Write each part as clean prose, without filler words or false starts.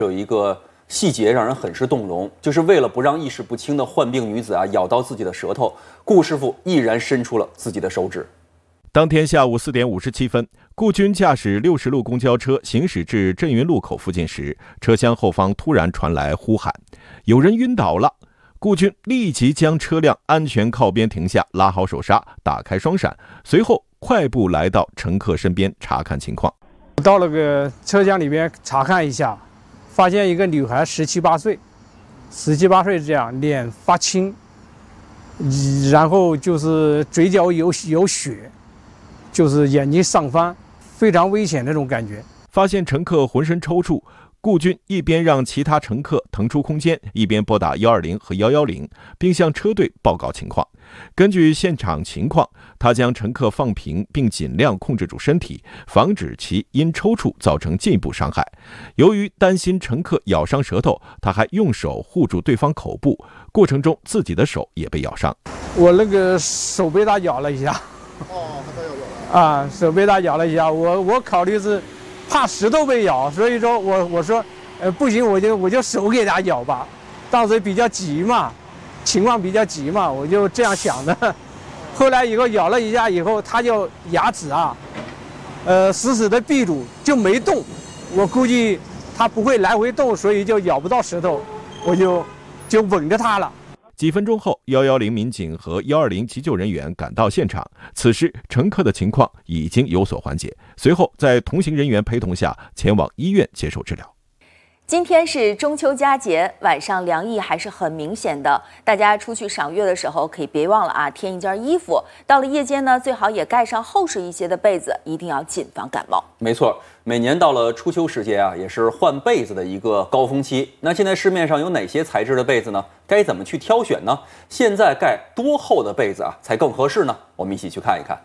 有一个细节让人很是动容，就是为了不让意识不清的患病女子咬到自己的舌头，顾师傅毅然伸出了自己的手指。 当天下午4点57分，顾军驾驶60路公交车行驶至镇云路口附近时，车厢后方突然传来呼喊：“有人晕倒了！”顾军立即将车辆安全靠边停下，拉好手刹，打开双闪，随后快步来到乘客身边查看情况。 到了个车厢里边查看一下，发现一个女孩17、8岁，17、8岁这样，脸发青，然后就是嘴角有血，就是眼睛上翻，非常危险那种感觉。 发现乘客浑身抽搐，顾军一边让其他乘客腾出空间，一边拨打120和110，并向车队报告情况。根据现场情况，他将乘客放平，并尽量控制住身体，防止其因抽搐造成进一步伤害。由于担心乘客咬伤舌头，他还用手护住对方口部，过程中自己的手也被咬伤。 我那个手被他咬了一下。手被他咬了一下，我考虑是怕石头被咬，所以说我说，不行，我就手给他咬吧。当时比较急嘛，情况比较急嘛，我就这样想的。后来以后咬了一下以后，他就牙齿死死的闭住，就没动。我估计他不会来回动，所以就咬不到石头，我就稳着他了。 几分钟后，110民警和120急救人员赶到现场。此时，乘客的情况已经有所缓解，随后在同行人员陪同下前往医院接受治疗。 今天是中秋佳节，晚上凉意还是很明显的。大家出去赏月的时候，可以别忘了添一件衣服。到了夜间呢，最好也盖上厚实一些的被子，一定要谨防感冒。 没错，每年到了初秋时节也是换被子的一个高峰期。那现在市面上有哪些材质的被子呢？该怎么去挑选呢？现在盖多厚的被子才更合适呢？我们一起去看一看。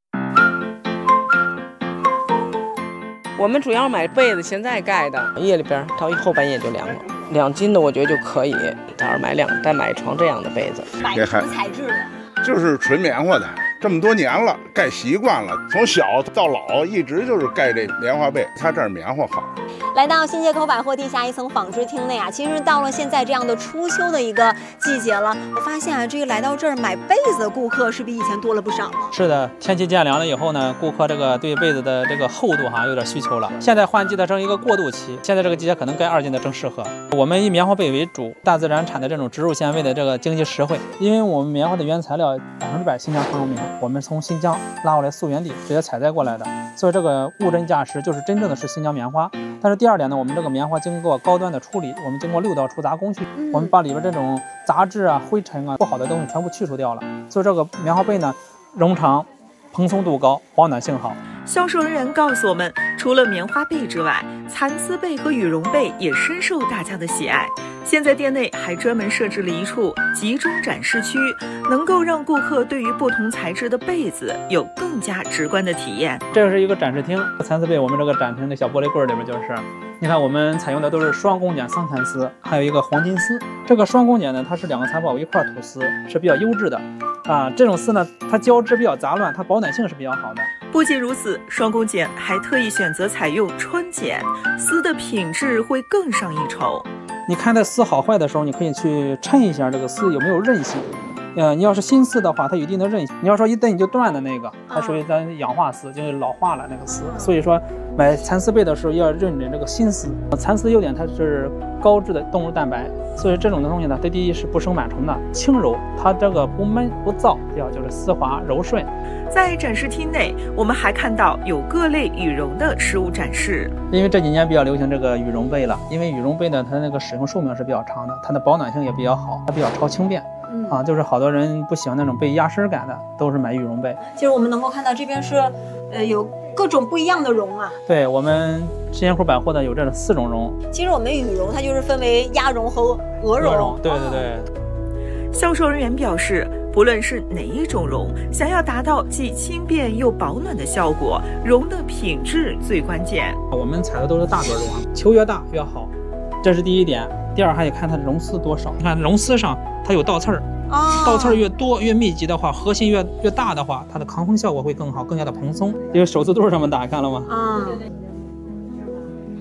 我们主要买被子，现在盖的，夜里边到后半夜就凉了。2斤的我觉得就可以，到时候再买一床这样的被子。 买什么材质的？就是纯棉花的，这么多年了，盖习惯了，从小到老一直就是盖这棉花被，它这儿棉花好。 来到新街口百货地下一层纺织厅内其实到了现在这样的初秋的一个季节了，我发现这个来到这儿买被子的顾客是比以前多了不少了。 是的，天气渐凉了以后呢，顾客这个对被子的这个厚度有点需求了。现在换季的正一个过渡期，现在这个季节可能盖2斤的正适合。我们以棉花被为主，大自然产的这种植入纤维的这个经济实惠，因为我们棉花的原材料100%新疆长绒棉，我们从新疆拉过来溯源地直接采摘过来的，所以这个物真价实，就是真正的是新疆棉花。但是第二点呢，我们这个棉花经过高端的处理，我们经过6道除杂工序，我们把里边这种杂质灰尘不好的东西全部去除掉了，所以这个棉花被呢绒长、蓬松度高、保暖性好。 销售人员告诉我们，除了棉花被之外，蚕丝被和羽绒被也深受大家的喜爱。现在店内还专门设置了一处集中展示区，能够让顾客对于不同材质的被子有更加直观的体验。 这是一个展示厅，蚕丝被我们这个展厅的小玻璃柜里边就是，你看我们采用的都是双弓剪桑蚕丝，还有一个黄金丝。这个双弓剪呢，它是2个蚕宝一块吐丝，是比较优质的这种丝呢，它交织比较杂乱，它保暖性是比较好的。 不仅如此，双弓剪还特意选择采用春剪，丝的品质会更上一筹。 你看它丝好坏的时候，你可以去称一下这个丝有没有韧性。你要是新丝的话，它有一定的韧性。你要说一蹬你就断的那个，它属于咱氧化丝，就是老化了那个丝。所以说买蚕丝被的时候要认准这个新丝。蚕丝优点它是高质的动物蛋白，所以这种的东西呢，它第一是不生螨虫的，轻柔，它这个不闷不燥，第二就是丝滑柔顺。 在展示厅内，我们还看到有各类羽绒的实物展示。 因为这几年比较流行这个羽绒被了，因为羽绒被呢，它那个使用寿命是比较长的，它的保暖性也比较好，它比较超轻便。就是好多人不喜欢那种被压身感的，都是买羽绒被。 其实我们能够看到这边是，有各种不一样的绒对，我们新街口百货的有这4种绒。 其实我们羽绒它就是分为鸭绒和鹅绒。 对对对。 销售人员表示，不论是哪一种绒，想要达到既轻便又保暖的效果，绒的品质最关键。 我们采的都是大朵绒，球越大越好，这是第一点。第二还得看它的绒丝多少，你看绒丝上它有倒刺儿，倒刺儿越多越密集的话，核心越大的话，它的抗风效果会更好，更加的蓬松。因为手指肚这么大，看了吗？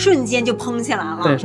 瞬间就蓬起来了。 对。